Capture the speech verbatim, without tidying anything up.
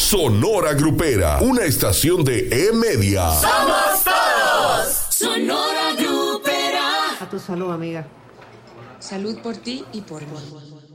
Sonora Grupera, una estación de E-Media. ¡Somos todos! Sonora Grupera. A tu salud, amiga. Salud por ti y por mí.